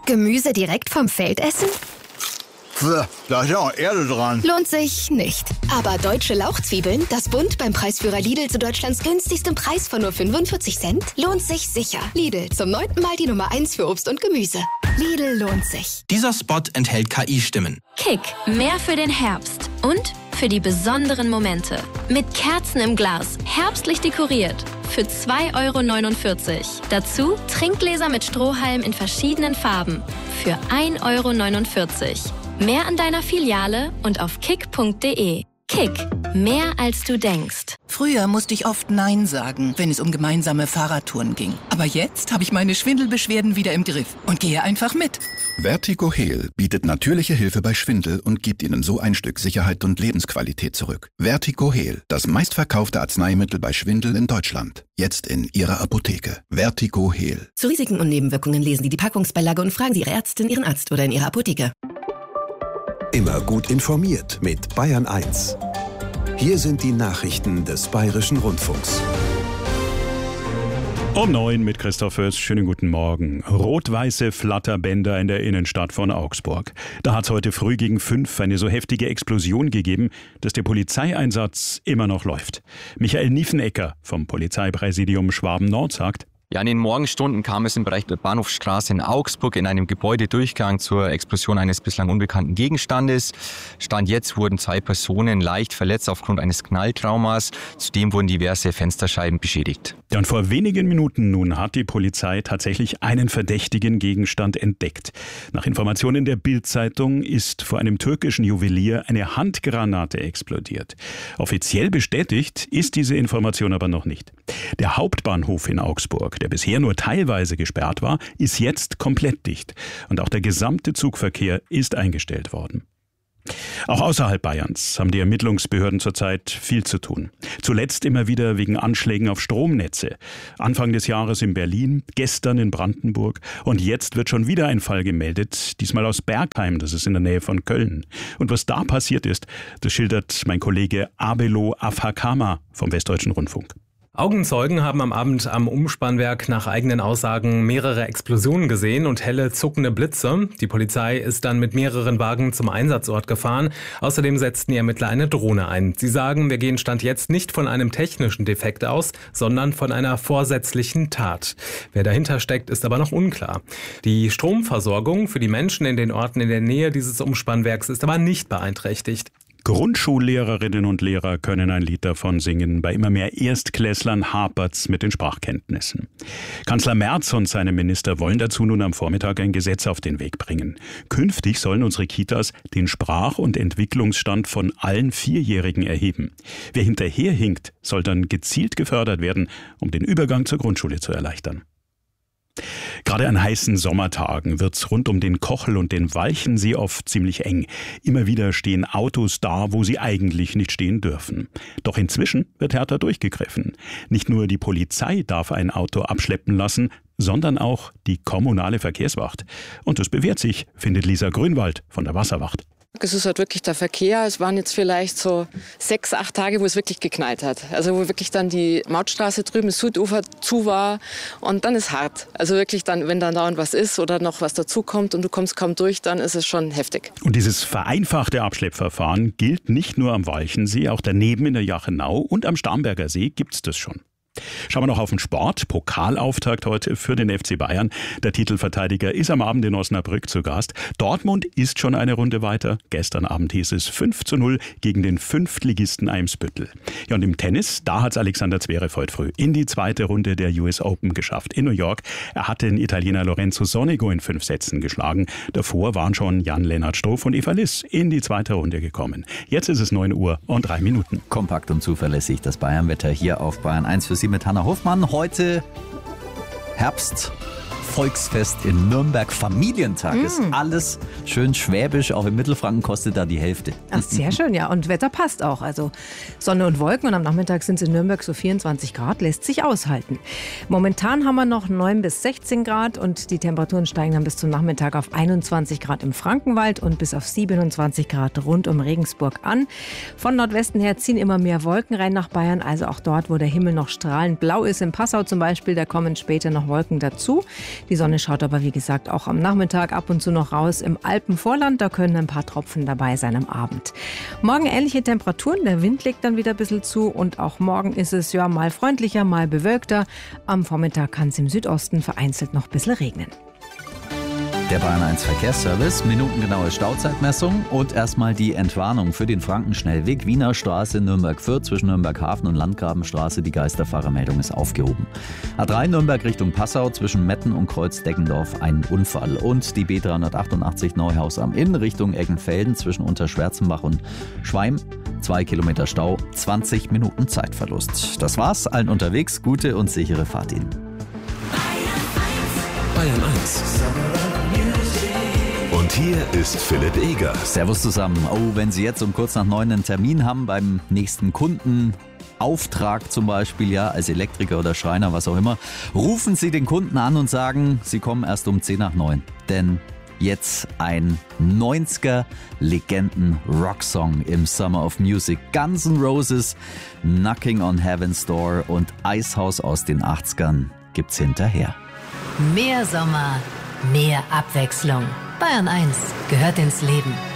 Gemüse direkt vom Feld essen? Da ist ja auch Erde dran. Lohnt sich nicht. Aber deutsche Lauchzwiebeln, das Bund beim Preisführer Lidl zu Deutschlands günstigstem Preis von nur 45 Cent, lohnt sich sicher. Lidl, zum 9. Mal die Nummer 1 für Obst und Gemüse. Lidl lohnt sich. Dieser Spot enthält KI-Stimmen. Kick, mehr für den Herbst und für die besonderen Momente. Mit Kerzen im Glas, herbstlich dekoriert. Für 2,49 €. Dazu Trinkgläser mit Strohhalm in verschiedenen Farben. Für 1,49 €. Mehr an deiner Filiale und auf kick.de. Kick, mehr als du denkst. Früher musste ich oft Nein sagen, wenn es um gemeinsame Fahrradtouren ging. Aber jetzt habe ich meine Schwindelbeschwerden wieder im Griff und gehe einfach mit. Vertigo-Heal bietet natürliche Hilfe bei Schwindel und gibt Ihnen so ein Stück Sicherheit und Lebensqualität zurück. Vertigo-Heal, das meistverkaufte Arzneimittel bei Schwindel in Deutschland. Jetzt in Ihrer Apotheke. Vertigo-Heal. Zu Risiken und Nebenwirkungen lesen Sie die Packungsbeilage und fragen Sie Ihre Ärztin, Ihren Arzt oder in Ihrer Apotheke. Immer gut informiert mit Bayern 1. Hier sind die Nachrichten des Bayerischen Rundfunks. Um 9 mit Christoph Fürst. Schönen guten Morgen. Rot-weiße Flatterbänder in der Innenstadt von Augsburg. Da hat es heute früh gegen 5 eine so heftige Explosion gegeben, dass der Polizeieinsatz immer noch läuft. Michael Niefenecker vom Polizeipräsidium Schwaben-Nord sagt: Ja, in den Morgenstunden kam es im Bereich der Bahnhofstraße in Augsburg in einem Gebäudedurchgang zur Explosion eines bislang unbekannten Gegenstandes. Stand jetzt wurden 2 Personen leicht verletzt aufgrund eines Knalltraumas. Zudem wurden diverse Fensterscheiben beschädigt. Ja, und vor wenigen Minuten nun hat die Polizei tatsächlich einen verdächtigen Gegenstand entdeckt. Nach Informationen der Bild-Zeitung ist vor einem türkischen Juwelier eine Handgranate explodiert. Offiziell bestätigt ist diese Information aber noch nicht. Der Hauptbahnhof in Augsburg, der bisher nur teilweise gesperrt war, ist jetzt komplett dicht. Und auch der gesamte Zugverkehr ist eingestellt worden. Auch außerhalb Bayerns haben die Ermittlungsbehörden zurzeit viel zu tun. Zuletzt immer wieder wegen Anschlägen auf Stromnetze. Anfang des Jahres in Berlin, gestern in Brandenburg und jetzt wird schon wieder ein Fall gemeldet, diesmal aus Bergheim, das ist in der Nähe von Köln. Und was da passiert ist, das schildert mein Kollege Abelo Afhakama vom Westdeutschen Rundfunk. Augenzeugen haben am Abend am Umspannwerk nach eigenen Aussagen mehrere Explosionen gesehen und helle zuckende Blitze. Die Polizei ist dann mit mehreren Wagen zum Einsatzort gefahren. Außerdem setzten die Ermittler eine Drohne ein. Sie sagen, wir gehen Stand jetzt nicht von einem technischen Defekt aus, sondern von einer vorsätzlichen Tat. Wer dahinter steckt, ist aber noch unklar. Die Stromversorgung für die Menschen in den Orten in der Nähe dieses Umspannwerks ist aber nicht beeinträchtigt. Grundschullehrerinnen und Lehrer können ein Lied davon singen. Bei immer mehr Erstklässlern hapert's mit den Sprachkenntnissen. Kanzler Merz und seine Minister wollen dazu nun am Vormittag ein Gesetz auf den Weg bringen. Künftig sollen unsere Kitas den Sprach- und Entwicklungsstand von allen 4-Jährigen erheben. Wer hinterherhinkt, soll dann gezielt gefördert werden, um den Übergang zur Grundschule zu erleichtern. Gerade an heißen Sommertagen wird's rund um den Kochel und den Walchensee oft ziemlich eng. Immer wieder stehen Autos da, wo sie eigentlich nicht stehen dürfen. Doch inzwischen wird härter durchgegriffen. Nicht nur die Polizei darf ein Auto abschleppen lassen, sondern auch die kommunale Verkehrswacht. Und das bewährt sich, findet Lisa Grünwald von der Wasserwacht. Es ist halt wirklich der Verkehr. Es waren jetzt vielleicht so 6, 8 Tage, wo es wirklich geknallt hat. Also wo wirklich dann die Mautstraße drüben, das Südufer zu war. Und dann ist hart. Also wirklich dann, wenn dann dauernd was ist oder noch was dazukommt und du kommst kaum durch, dann ist es schon heftig. Und dieses vereinfachte Abschleppverfahren gilt nicht nur am Walchensee, auch daneben in der Jachenau und am Starnberger See gibt's das schon. Schauen wir noch auf den Sport. Pokalauftakt heute für den FC Bayern. Der Titelverteidiger ist am Abend in Osnabrück zu Gast. Dortmund ist schon eine Runde weiter. Gestern Abend hieß es 5:0 gegen den Fünftligisten Eimsbüttel. Ja, und im Tennis, da hat es Alexander Zverev heute früh in die 2. Runde der US Open geschafft in New York. Er hat den Italiener Lorenzo Sonego in 5 Sätzen geschlagen. Davor waren schon Jan-Lennart Struff und Eva Liss in die 2. Runde gekommen. Jetzt ist es 9:03. Kompakt und zuverlässig das Bayernwetter hier auf Bayern 1 für Sie mit Hanna Hofmann. Heute Herbst. Volksfest in Nürnberg, Familientag. Ist alles schön schwäbisch, auch in Mittelfranken kostet da die Hälfte. Ach, sehr schön, ja. Und Wetter passt auch. Also Sonne und Wolken und am Nachmittag sind es in Nürnberg so 24 Grad, lässt sich aushalten. Momentan haben wir noch 9 bis 16 Grad und die Temperaturen steigen dann bis zum Nachmittag auf 21 Grad im Frankenwald und bis auf 27 Grad rund um Regensburg an. Von Nordwesten her ziehen immer mehr Wolken rein nach Bayern, also auch dort, wo der Himmel noch strahlend blau ist. In Passau zum Beispiel, da kommen später noch Wolken dazu. Die Sonne schaut aber, wie gesagt, auch am Nachmittag ab und zu noch raus im Alpenvorland. Da können ein paar Tropfen dabei sein am Abend. Morgen ähnliche Temperaturen. Der Wind legt dann wieder ein bisschen zu. Und auch morgen ist es ja mal freundlicher, mal bewölkter. Am Vormittag kann es im Südosten vereinzelt noch ein bisschen regnen. Der Bayern 1 Verkehrsservice, minutengenaue Stauzeitmessung und erstmal die Entwarnung für den Frankenschnellweg Wiener Straße Nürnberg-Fürth zwischen Nürnberg-Hafen und Landgrabenstraße. Die Geisterfahrermeldung ist aufgehoben. A3 Nürnberg Richtung Passau zwischen Metten und Kreuz-Deggendorf ein Unfall. Und die B388 Neuhaus am Inn Richtung Eggenfelden zwischen Unterschwärzenbach und Schweim. 2 Kilometer Stau, 20 Minuten Zeitverlust. Das war's, allen unterwegs, gute und sichere Fahrt Ihnen. Bayern 1. Und hier ist Philipp Eger. Servus zusammen. Oh, wenn Sie jetzt um kurz nach 9 einen Termin haben beim nächsten Kundenauftrag zum Beispiel, ja, als Elektriker oder Schreiner, was auch immer, rufen Sie den Kunden an und sagen, Sie kommen erst um 10 nach 9. Denn jetzt ein 90er Legenden-Rocksong im Summer of Music. Guns N' Roses, Knocking on Heaven's Door und Eishaus aus den 80ern gibt's hinterher. Mehr Sommer, mehr Abwechslung. Bayern 1 gehört ins Leben.